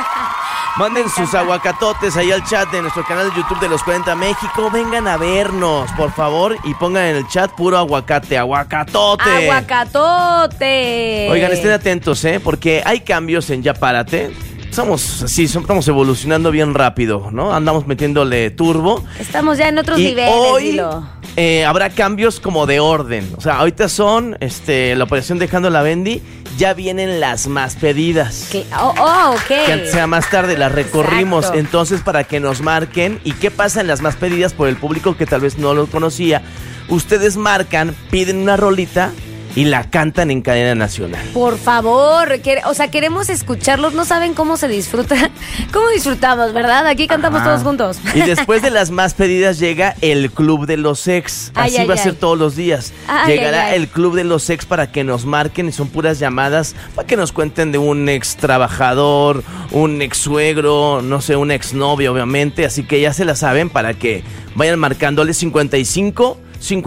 Manden sus aguacatotes ahí al chat de nuestro canal de YouTube de Los 40 México. Vengan a vernos, por favor, y pongan en el chat puro aguacate, aguacatote. ¡Aguacatote! Oigan, estén atentos, porque hay cambios en Ya Párate. Estamos evolucionando bien rápido, ¿no? Andamos metiéndole turbo. Estamos ya en otros niveles, hoy, dilo. Habrá cambios como de orden. O sea, ahorita son la operación Dejando la Bendy. Ya vienen las más pedidas. Ok. Que antes sea más tarde, las recorrimos. Exacto. Entonces, para que nos marquen. ¿Y qué pasa en las más pedidas por el público que tal vez no lo conocía? Ustedes marcan, piden una rolita y la cantan en cadena nacional. Por favor, queremos escucharlos. No saben cómo se disfruta. ¿Cómo disfrutamos, verdad? Aquí cantamos todos juntos. Y después de las más pedidas llega el Club de los Ex. Así va a ser todos los días. Llegará el Club de los Ex para que nos marquen y son puras llamadas para que nos cuenten de un ex trabajador, un ex suegro, no sé, un ex novio, obviamente. Así que ya se la saben para que vayan marcándole 55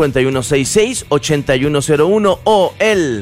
5166-8101 o el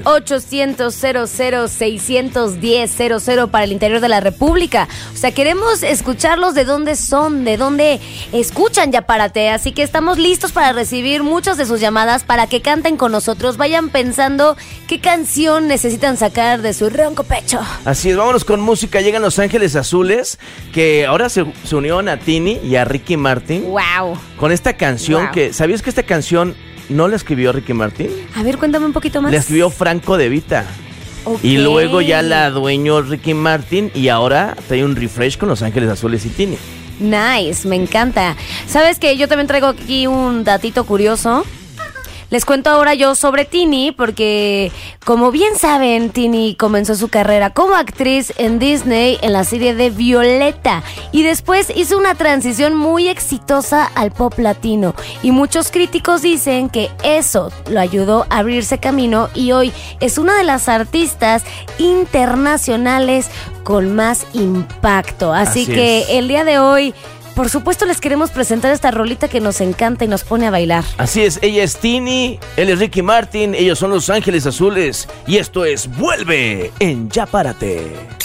800-00-610-00 para el interior de la República. O sea, queremos escucharlos de dónde son, de dónde escuchan Ya Párate. Así que estamos listos para recibir muchas de sus llamadas para que canten con nosotros. Vayan pensando qué canción necesitan sacar de su ronco pecho. Así es, vámonos con música. Llegan Los Ángeles Azules, que ahora se unieron a Tini y a Ricky Martin. ¡Wow! Con esta canción que... ¿Sabías que esta canción no la escribió Ricky Martin? A ver, cuéntame un poquito más. La escribió Franco De Vita. Okay. Y luego ya la adueñó Ricky Martin y ahora trae un refresh con Los Ángeles Azules y Tini. Nice, me encanta. ¿Sabes que yo también traigo aquí un datito curioso? Les cuento ahora yo sobre Tini, porque como bien saben, Tini comenzó su carrera como actriz en Disney en la serie de Violeta y después hizo una transición muy exitosa al pop latino y muchos críticos dicen que eso lo ayudó a abrirse camino y hoy es una de las artistas internacionales con más impacto. Así que el día de hoy, por supuesto, les queremos presentar esta rolita que nos encanta y nos pone a bailar. Así es, ella es Tini, él es Ricky Martin, ellos son Los Ángeles Azules y esto es Vuelve en Ya Párate.